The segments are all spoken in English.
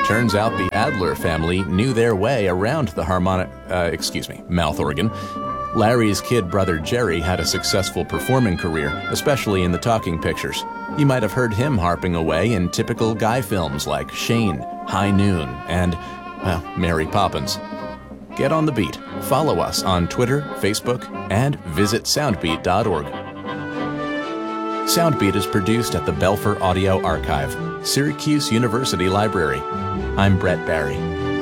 Turns out the Adler family knew their way around the mouth organ. Larry's kid brother Jerry had a successful performing career, especially in the talking pictures. You might have heard him harping away in typical guy films like Shane, High Noon, and, Mary Poppins. Get on the beat. Follow us on Twitter, Facebook, and visit soundbeat.org. Soundbeat is produced at the Belfer Audio Archive, Syracuse University Library. I'm Brett Barry.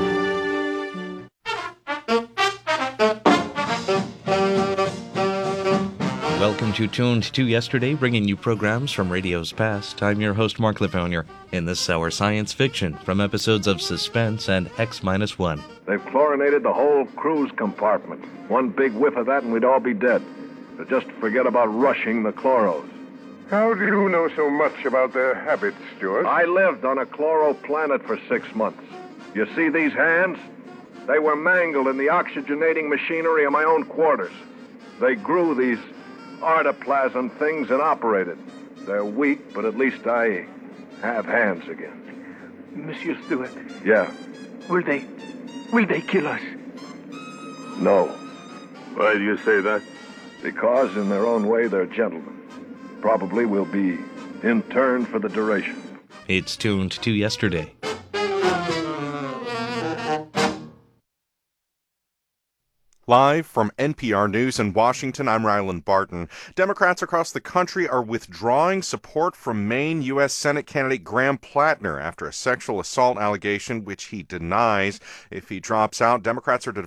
Welcome to Tuned to Yesterday, bringing you programs from radio's past. I'm your host, Mark Lefonier. In this hour, science fiction from episodes of Suspense and X-1. They've chlorinated the whole cruise compartment. One big whiff of that and we'd all be dead. So just forget about rushing the chloros. How do you know so much about their habits, Stuart? I lived on a chloro planet for 6 months. You see these hands? They were mangled in the oxygenating machinery of my own quarters. They grew these artoplasm things and operated. They're weak, but at least I have hands again. Monsieur Stuart. Yeah. Will they kill us? No. Why do you say that? Because in their own way, they're gentlemen. Probably will be interned for the duration. It's Tuned to Yesterday. Live from NPR News in Washington, I'm Ryland Barton. Democrats across the country are withdrawing support from Maine U.S. Senate candidate Graham Plattner after a sexual assault allegation which he denies. If he drops out, Democrats are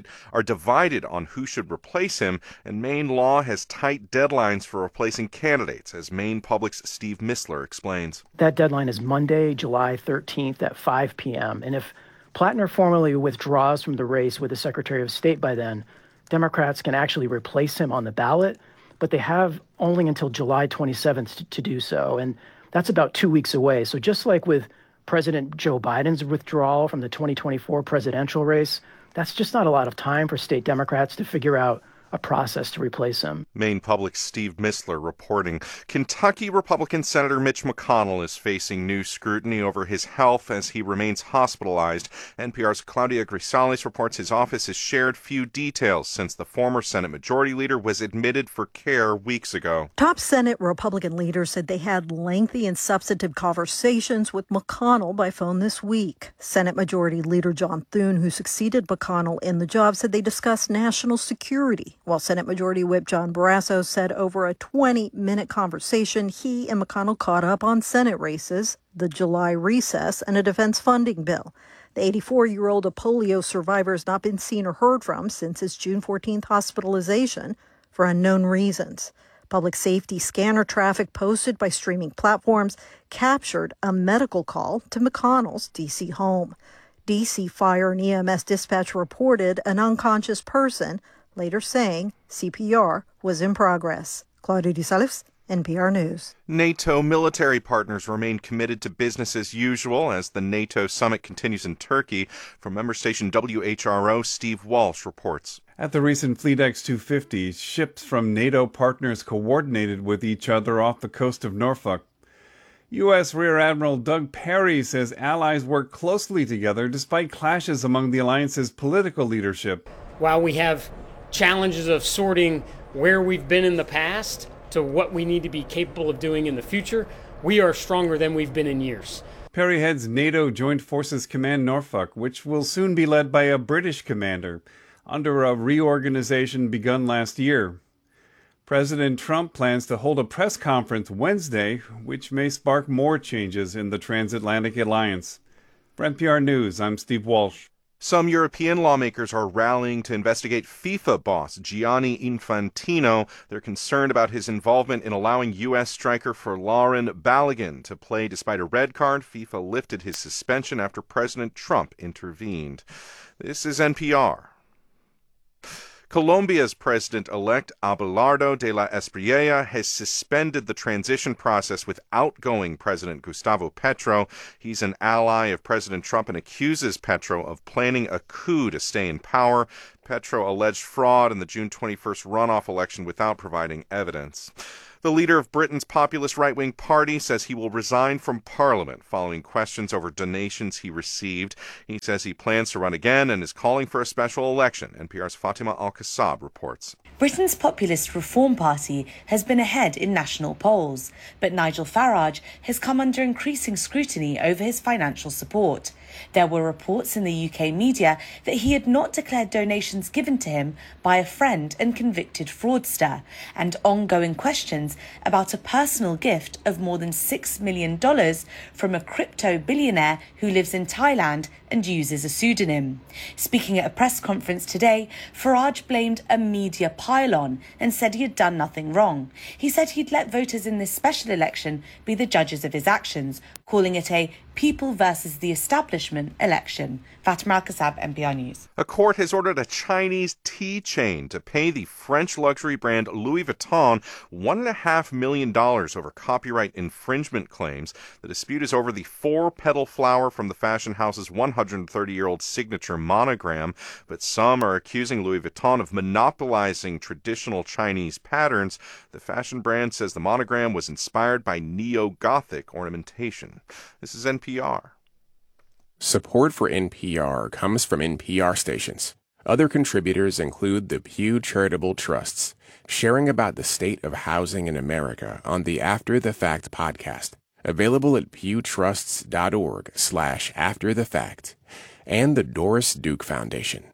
divided on who should replace him, and Maine law has tight deadlines for replacing candidates, as Maine Public's Steve Mistler explains. That deadline is Monday, July 13th at 5 p.m., and if Plattner formally withdraws from the race with the Secretary of State by then, Democrats can actually replace him on the ballot, but they have only until July 27th to do so, and that's about 2 weeks away. So just like with President Joe Biden's withdrawal from the 2024 presidential race, that's just not a lot of time for state Democrats to figure out a process to replace him. Maine Public's Steve Mistler reporting. Kentucky Republican Senator Mitch McConnell is facing new scrutiny over his health as he remains hospitalized. NPR's Claudia Grisales reports his office has shared few details since the former Senate Majority Leader was admitted for care weeks ago. Top Senate Republican leaders said they had lengthy and substantive conversations with McConnell by phone this week. Senate Majority Leader John Thune, who succeeded McConnell in the job, said they discussed national security, while Senate Majority Whip John Barrasso said over a 20-minute conversation, he and McConnell caught up on Senate races, the July recess, and a defense funding bill. The 84-year-old polio survivor has not been seen or heard from since his June 14th hospitalization for unknown reasons. Public safety scanner traffic posted by streaming platforms captured a medical call to McConnell's D.C. home. D.C. Fire and EMS dispatch reported an unconscious person, later saying CPR was in progress. Claudia Grisales, NPR News. NATO military partners remain committed to business as usual as the NATO summit continues in Turkey. From member station WHRO, Steve Walsh reports. At the recent FleetX 250, ships from NATO partners coordinated with each other off the coast of Norfolk. U.S. Rear Admiral Doug Perry says allies work closely together despite clashes among the alliance's political leadership. While we have challenges of sorting where we've been in the past to what we need to be capable of doing in the future, we are stronger than we've been in years. Perry heads NATO Joint Forces Command Norfolk, which will soon be led by a British commander, under a reorganization begun last year. President Trump plans to hold a press conference Wednesday, which may spark more changes in the transatlantic alliance. For NPR News, I'm Steve Walsh. Some European lawmakers are rallying to investigate FIFA boss Gianni Infantino. They're concerned about his involvement in allowing U.S. striker Folarin Balogun to play despite a red card. FIFA lifted his suspension after President Trump intervened. This is NPR. Colombia's president-elect Abelardo de la Espriella has suspended the transition process with outgoing President Gustavo Petro. He's an ally of President Trump and accuses Petro of planning a coup to stay in power. Petro alleged fraud in the June 21st runoff election without providing evidence. The leader of Britain's populist right-wing party says he will resign from Parliament following questions over donations he received. He says he plans to run again and is calling for a special election. NPR's Fatima Al-Kassab reports. Britain's Populist Reform Party has been ahead in national polls, but Nigel Farage has come under increasing scrutiny over his financial support. There were reports in the UK media that he had not declared donations given to him by a friend and convicted fraudster, and ongoing questions about a personal gift of more than $6 million from a crypto billionaire who lives in Thailand and uses a pseudonym. Speaking at a press conference today, Farage blamed a media pile-on and said he had done nothing wrong. He said he'd let voters in this special election be the judges of his actions, calling it a people versus the establishment election. Fatima Al-Kassab, NPR News. A court has ordered a Chinese tea chain to pay the French luxury brand Louis Vuitton $1.5 million over copyright infringement claims. The dispute is over the 4-petal flower from the fashion house's 130-year-old signature monogram, but some are accusing Louis Vuitton of monopolizing traditional Chinese patterns. The fashion brand says the monogram was inspired by neo-Gothic ornamentation. This is NPR. Support for NPR comes from NPR stations. Other contributors include the Pew Charitable Trusts, sharing about the state of housing in America on the After the Fact podcast, available at pewtrusts.org/afterthefact, and the Doris Duke Foundation.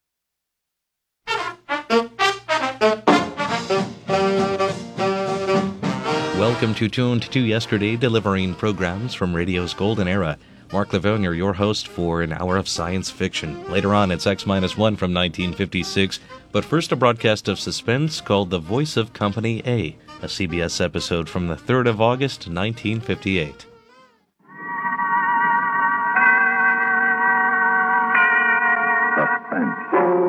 Welcome to Tuned to Yesterday, delivering programs from radio's golden era. Mark Livonia, your host for an hour of science fiction. Later on, it's X-1 from 1956, but first a broadcast of suspense called The Voice of Company A, a CBS episode from the 3rd of August, 1958. Suspense.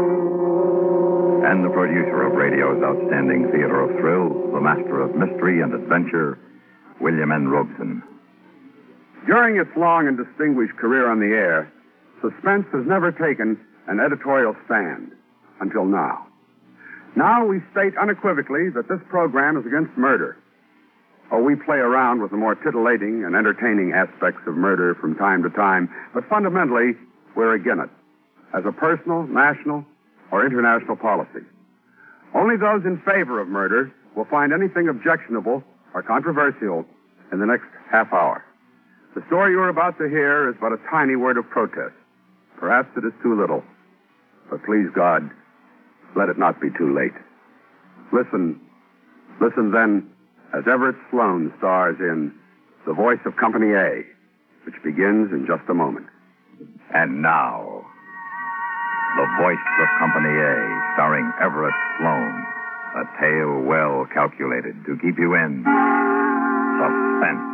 And the producer of radio's outstanding theater of thrills, the master of mystery and adventure, William N. Robson. During its long and distinguished career on the air, Suspense has never taken an editorial stand until now. Now we state unequivocally that this program is against murder. Oh, we play around with the more titillating and entertaining aspects of murder from time to time, but fundamentally, we're against it, as a personal, national, or international policy. Only those in favor of murder will find anything objectionable or controversial in the next half hour. The story you're about to hear is but a tiny word of protest. Perhaps it is too little. But please, God, let it not be too late. Listen then, as Everett Sloane stars in The Voice of Company A, which begins in just a moment. And now, The Voice of Company A, starring Everett Sloane. A tale well calculated to keep you in suspense.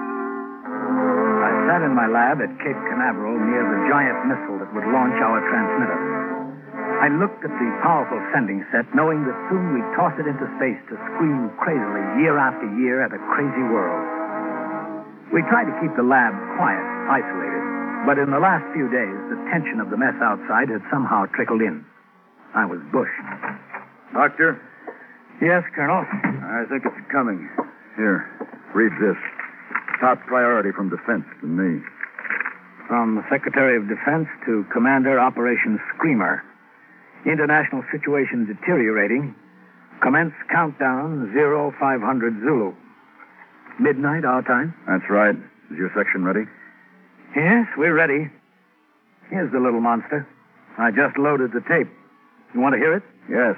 I sat in my lab at Cape Canaveral near the giant missile that would launch our transmitter. I looked at the powerful sending set, knowing that soon we'd toss it into space to scream crazily year after year at a crazy world. We tried to keep the lab quiet, isolated, but in the last few days, the tension of the mess outside had somehow trickled in. I was bushed. Doctor? Yes, Colonel? I think it's coming. Here, read this. Top priority from Defense to me. From the Secretary of Defense to Commander Operation Screamer. International situation deteriorating. Commence countdown 0500 Zulu. Midnight our time? That's right. Is your section ready? Yes, we're ready. Here's the little monster. I just loaded the tape. You want to hear it? Yes.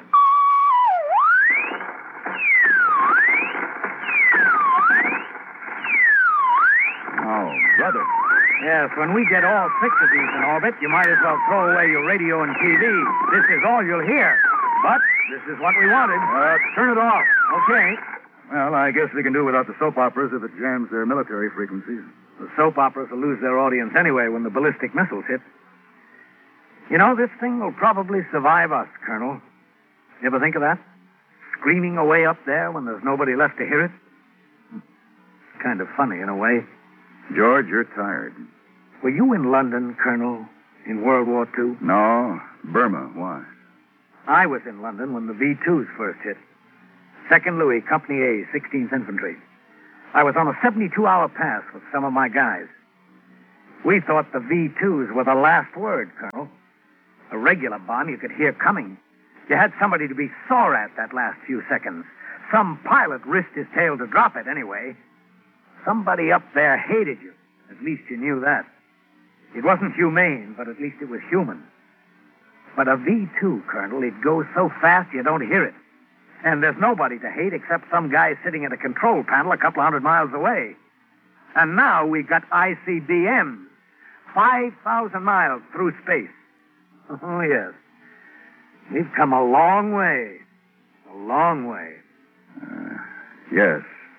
Brother. Yes, when we get all 6 of these in orbit, you might as well throw away your radio and TV. This is all you'll hear. But this is what we wanted. Turn it off. Okay. Well, I guess we can do without the soap operas if it jams their military frequencies. The soap operas will lose their audience anyway when the ballistic missiles hit. You know, this thing will probably survive us, Colonel. You ever think of that? Screaming away up there when there's nobody left to hear it? Kind of funny in a way. George, you're tired. Were you in London, Colonel, in World War II? No, Burma. Why? I was in London when the V2s first hit. 2nd Louis, Company A, 16th Infantry. I was on a 72-hour pass with some of my guys. We thought the V2s were the last word, Colonel. A regular bomb you could hear coming. You had somebody to be sore at that last few seconds. Some pilot risked his tail to drop it anyway. Somebody up there hated you. At least you knew that. It wasn't humane, but at least it was human. But a V2, Colonel, it goes so fast you don't hear it. And there's nobody to hate except some guy sitting at a control panel a couple of 100 miles away. And now we've got ICBMs, 5,000 miles through space. Oh, yes. We've come a long way. A long way. Yes.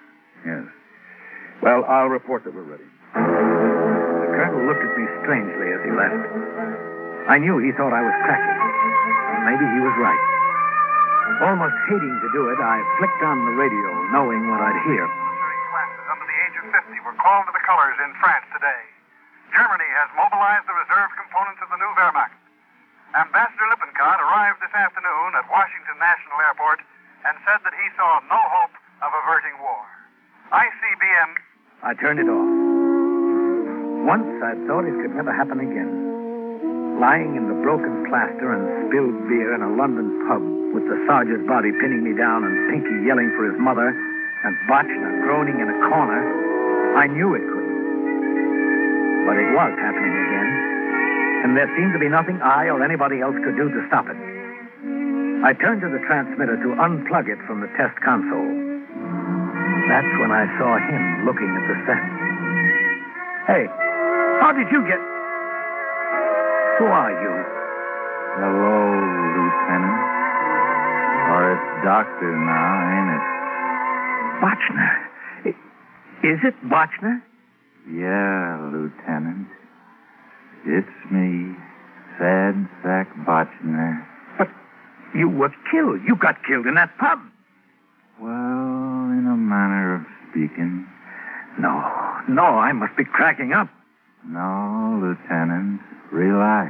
Well, I'll report that we're ready. The colonel looked at me strangely as he left. I knew he thought I was cracking. Maybe he was right. Almost hating to do it, I flicked on the radio, knowing what I'd hear. Military classes under the age of 50 were called to the colors in France today. Germany has mobilized the reserve components of the new Wehrmacht. Ambassador Lippincott arrived this afternoon at Washington National Airport and said that he saw no hope of averting war. ICBM. I turned it off. Once I thought it could never happen again. Lying in the broken plaster and spilled beer in a London pub with the Sarge's body pinning me down and Pinky yelling for his mother and Botchner groaning in a corner, I knew it couldn't. But it was happening again, and there seemed to be nothing I or anybody else could do to stop it. I turned to the transmitter to unplug it from the test console. That's when I saw him looking at the set. Hey, how did you get... Who are you? Hello, Lieutenant. Or it's Doctor now, ain't it? Botchner. Is it Botchner? Yeah, Lieutenant. It's me, Sad Sack Botchner. But you were killed. You got killed in that pub. Well, in a manner of speaking. No, I must be cracking up. No, Lieutenant. Relax.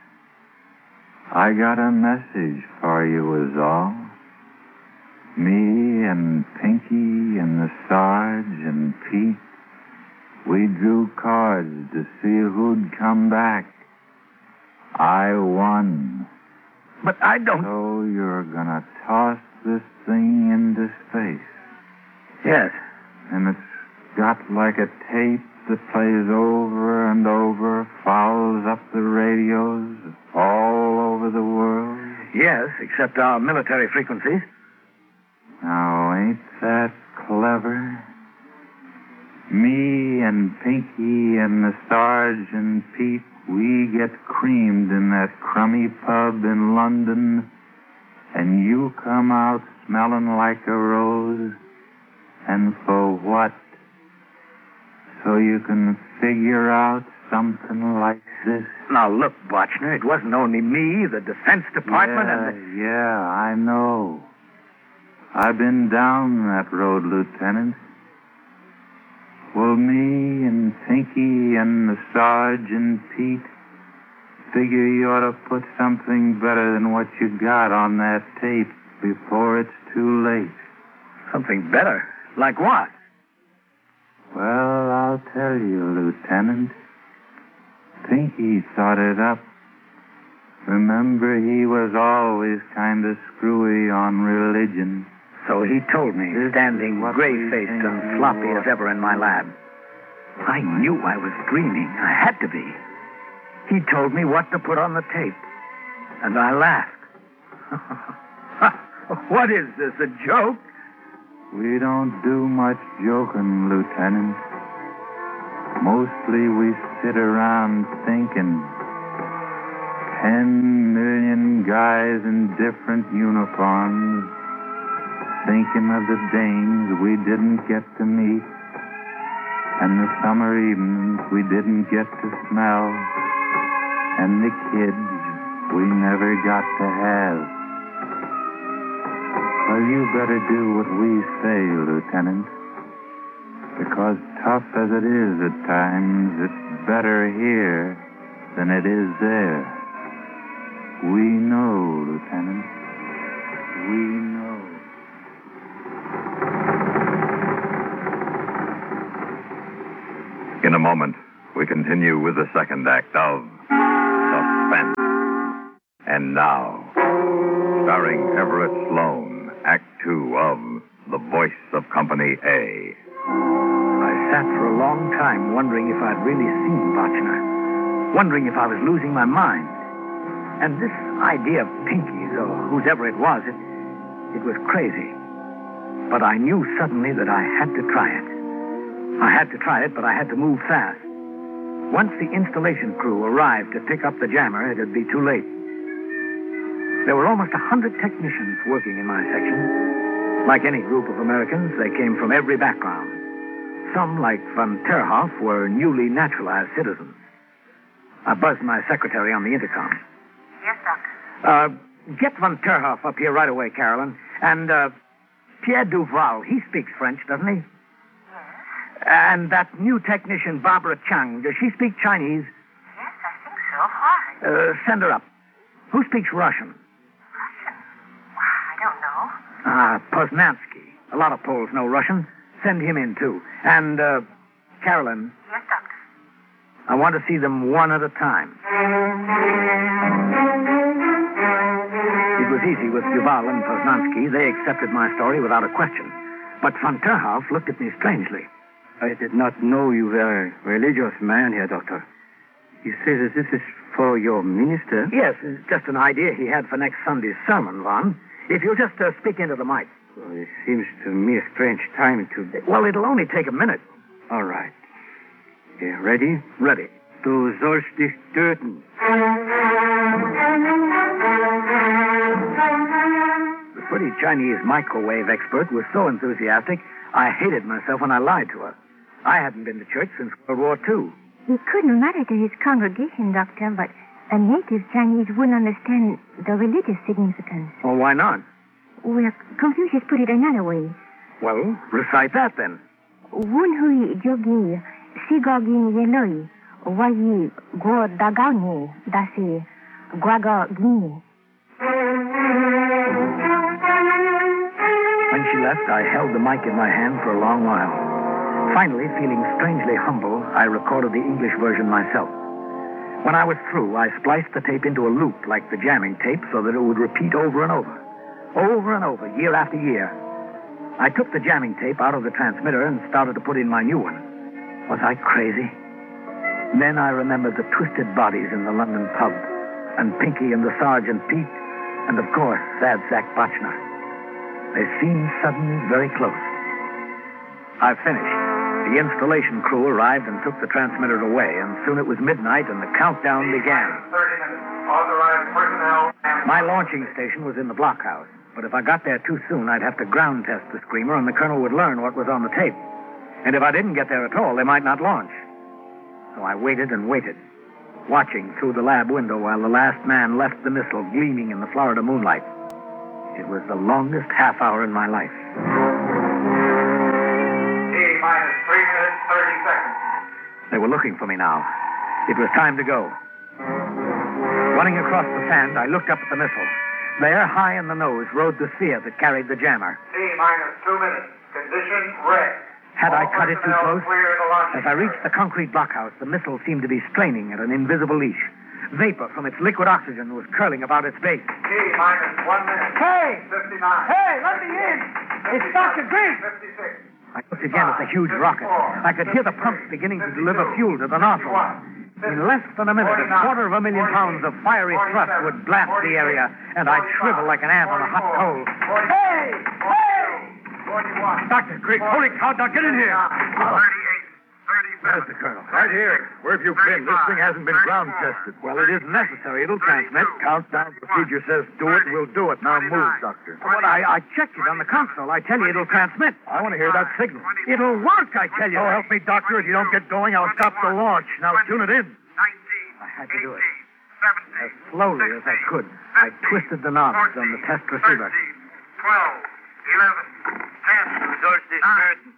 I got a message for you was all. Me and Pinky and the Sarge and Pete, we drew cards to see who'd come back. I won. But I don't... So you're gonna toss this thing into space. Yes. And it's got like a tape that plays over and over, fouls up the radios all over the world? Yes, except our military frequencies. Now, ain't that clever? Me and Pinky and the Sarge and Pete, we get creamed in that crummy pub in London, and you come out smelling like a rose. And for what? So you can figure out something like this? Now, look, Botchner, it wasn't only me, the Defense Department, Yeah, I know. I've been down that road, Lieutenant. Well, me and Pinky and the Sarge and Pete figure you ought to put something better than what you got on that tape before it's too late. Something better? Like what? Well, I'll tell you, Lieutenant. Pinky thought it up. Remember, he was always kind of screwy on religion. So he told me, standing gray-faced and sloppy as ever in my lab. I knew I was dreaming. I had to be. He told me what to put on the tape. And I laughed. What is this, a joke? We don't do much joking, Lieutenant. Mostly we sit around thinking. 10 million guys in different uniforms, thinking of the dames we didn't get to meet, and the summer evenings we didn't get to smell, and the kids we never got to have. Well, you better do what we say, Lieutenant. Because tough as it is at times, it's better here than it is there. We know, Lieutenant. we know. In a moment, we continue with the second act of Suspense. And now, starring Everett Sloane, Act Two of The Voice of Company A. I sat for a long time wondering if I'd really seen Botchner, wondering if I was losing my mind. And this idea of Pinky's, or whosever it was, it was crazy. But I knew suddenly that I had to try it. I had to try it, but I had to move fast. Once the installation crew arrived to pick up the jammer, it'd be too late. There were almost 100 technicians working in my section. Like any group of Americans, they came from every background. Some, like von Terhoff, were newly naturalized citizens. I buzzed my secretary on the intercom. Yes, Doctor. Get von Terhoff up here right away, Carolyn. And, Pierre Duval, he speaks French, doesn't he? Yes. And that new technician, Barbara Chang, does she speak Chinese? Yes, I think so. Why? Send her up. Who speaks Russian? Russian? Why, I don't know. Poznansky. A lot of Poles know Russian. Send him in, too. And, Carolyn. Yes, Doctor. I want to see them one at a time. It was easy with Duval and Poznansky. They accepted my story without a question. But von Terhoff looked at me strangely. I did not know you were a religious man here, Doctor. You say that this is for your minister? Yes, it's just an idea he had for next Sunday's sermon, Von. If you'll just speak into the mic. Well, it seems to me a strange time to... Well, it'll only take a minute. All right. Ready? Ready. Du sollst dich töten. The pretty Chinese microwave expert was so enthusiastic, I hated myself when I lied to her. I hadn't been to church since World War II. He couldn't matter to his congregation, Doctor, but a native Chinese wouldn't understand the religious significance. Well, why not? Well, Confucius put it another way. Well, recite that then. Wun hui jogi, sigogin yeloi, wayi go dagauni, dasi guaga gini. When she left, I held the mic in my hand for a long while. Finally, feeling strangely humble, I recorded the English version myself. When I was through, I spliced the tape into a loop like the jamming tape so that it would repeat over and over. Over and over, year after year. I took the jamming tape out of the transmitter and started to put in my new one. Was I crazy? Then I remembered the twisted bodies in the London pub, and Pinky and the Sergeant Pete, and of course, Sad Sack Botchner. They seemed suddenly very close. I finished. The installation crew arrived and took the transmitter away, and soon it was midnight and the countdown began. 30 minutes. Authorized personnel. My launching station was in the blockhouse, but if I got there too soon, I'd have to ground test the screamer, and the colonel would learn what was on the tape. And if I didn't get there at all, they might not launch. So I waited and waited, watching through the lab window while the last man left the missile gleaming in the Florida moonlight. It was the longest half hour in my life. T-minus 3 minutes, 30 seconds. They were looking for me now. It was time to go. Running across the sand, I looked up at the missile. There, high in the nose, rode the sphere that carried the jammer. T-minus 2 minutes. Condition red. Had I cut it too close? As I reached the concrete blockhouse, the missile seemed to be straining at an invisible leash. Vapor from its liquid oxygen was curling about its base. T-minus 1 minute. Hey! 59. Hey, let me in! It's Dr. Green! 56. I looked again at the huge rocket. I could hear the pumps beginning to deliver fuel to the nozzle. In less than a minute, 250,000 pounds of fiery thrust would blast the area, and I'd shrivel like an ant on a hot coal. Hey! Hey! 41. Dr. Griggs, holy cow, now get in here. 38. 37. Where's the colonel? Right here. Where have you been? This thing hasn't been ground tested. Well, it isn't necessary. It'll transmit. Countdown procedure says do it, we'll do it. Now move, Doctor. But I checked it on the console. I tell you, it'll transmit. I want to hear that signal. It'll work, I tell you. Oh, help me, Doctor. If you don't get going, I'll stop the launch. Now tune it in. 19. I had to do it. 17. As slowly as I could, I twisted the knobs on the test receiver. 13, 12, 11, 10, 9,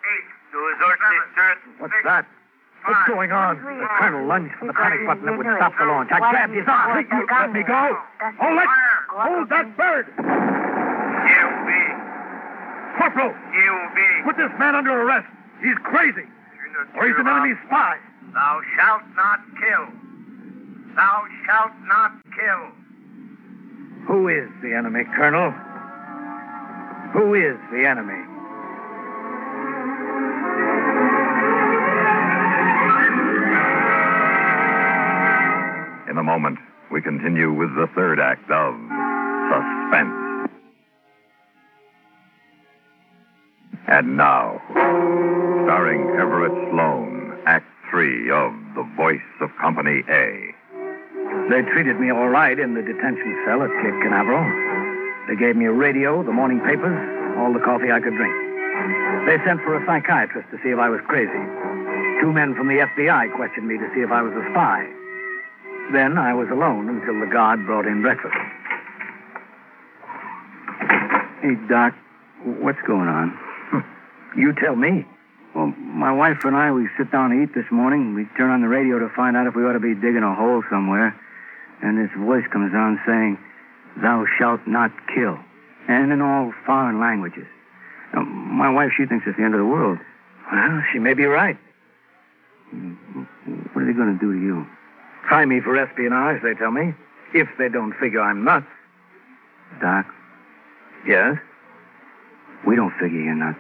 8, What's that? What's going on? The colonel lunged for the panic button that would stop the launch. I grabbed his arm. Let me go. Oh, hold that bird. Corporal! Put this man under arrest. He's crazy. Or he's an enemy spy. Thou shalt not kill. Thou shalt not kill. Who is the enemy, Colonel? Who is the enemy? In a moment, we continue with the third act of Suspense. And now, starring Everett Sloane, Act 3 of The Voice of Company A. They treated me all right in the detention cell at Cape Canaveral. They gave me a radio, the morning papers, all the coffee I could drink. They sent for a psychiatrist to see if I was crazy. 2 men from the FBI questioned me to see if I was a spy. Then I was alone until the guard brought in breakfast. Hey, Doc, what's going on? You tell me. Well, my wife and I, we sit down to eat this morning. We turn on the radio to find out if we ought to be digging a hole somewhere. And this voice comes on saying, "Thou shalt not kill." And in all foreign languages. Now, my wife, she thinks it's the end of the world. Well, she may be right. What are they going to do to you? Try me for espionage, they tell me. If they don't figure I'm nuts. Doc? Yes? We don't figure you're nuts.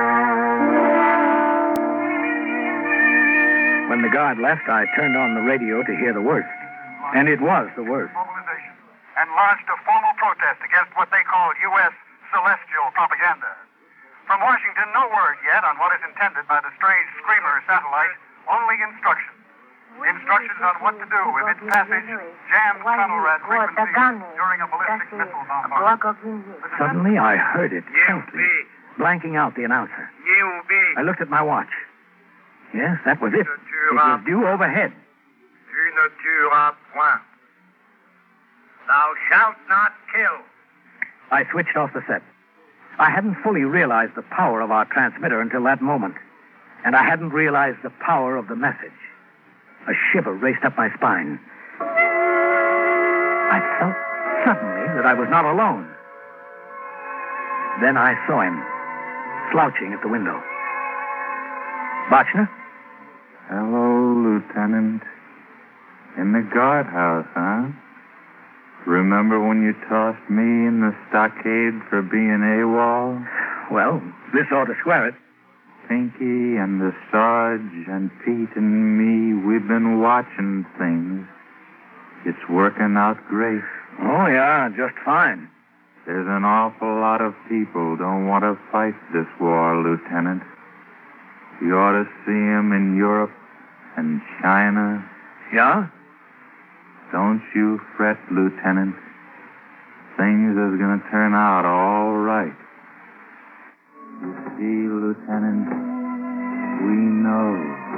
When the guard left, I turned on the radio to hear the worst. And it was the worst. Mobilization and launched a formal protest against what they call U.S. celestial propaganda. From Washington, no word yet on what is intended by the strange Screamer satellite, only instructions. Instructions on what to do if its passage jams tunnel rat frequencies during a ballistic missile bombardment. Suddenly, I heard it faintly, blanking out the announcer. I looked at my watch. Yes, that was it. It was due overhead. Tu ne tueras point. Thou shalt not kill. I switched off the set. I hadn't fully realized the power of our transmitter until that moment. And I hadn't realized the power of the message. A shiver raced up my spine. I felt suddenly that I was not alone. Then I saw him, slouching at the window. Bochner? Hello, Lieutenant. In the guardhouse, huh? Remember when you tossed me in the stockade for being AWOL? Well, this ought to square it. Pinky and the Sarge and Pete and me, we've been watching things. It's working out great. Oh, yeah, just fine. There's an awful lot of people don't want to fight this war, Lieutenant. You ought to see 'em in Europe and China. Yeah? Don't you fret, Lieutenant. Things is going to turn out all right. You see, Lieutenant, we know.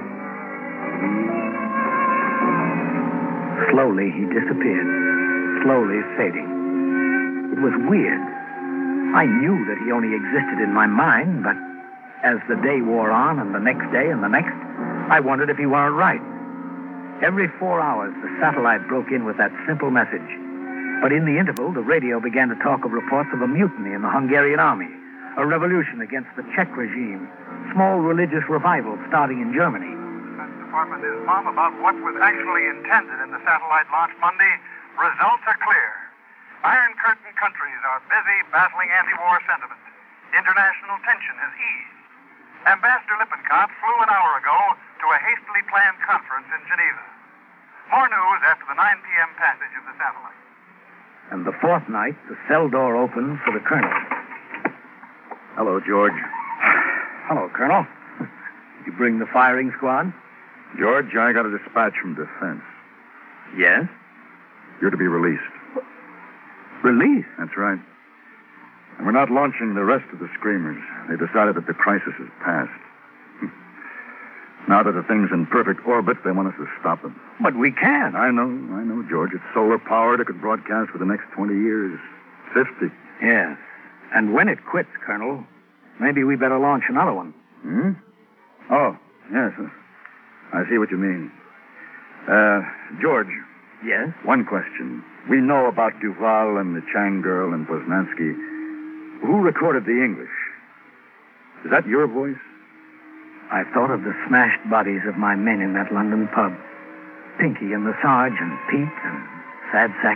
Slowly, he disappeared. Slowly fading. It was weird. I knew that he only existed in my mind, but as the day wore on, and the next day, and the next, I wondered if he weren't right. Every 4 hours, the satellite broke in with that simple message. But in the interval, the radio began to talk of reports of a mutiny in the Hungarian army, a revolution against the Czech regime, small religious revivals starting in Germany. The Defense Department is mum about what was actually intended in the satellite launch Monday. Results are clear. Iron Curtain countries are busy battling anti-war sentiment. International tension has eased. Ambassador Lippincott flew an hour ago to a hastily planned conference in Geneva. More news after the 9 p.m. passage of the satellite. And the fourth night, the cell door opened for the colonel. Hello, George. Hello, Colonel. You bring the firing squad? George, I got a dispatch from Defense. Yes? You're to be released. Released? That's right. And we're not launching the rest of the Screamers. They decided that the crisis is past. Now that the thing's in perfect orbit, they want us to stop them. But we can. I know, George. It's solar powered. It could broadcast for the next 20 years. 50. Yes. And when it quits, Colonel, maybe we better launch another one. Hmm? Oh, yes. I see what you mean. George. Yes? One question. We know about Duval and the Chang girl and Poznansky. Who recorded the English? Is that your voice? I thought of the smashed bodies of my men in that London pub. Pinky and the Sarge and Pete and Sad Sack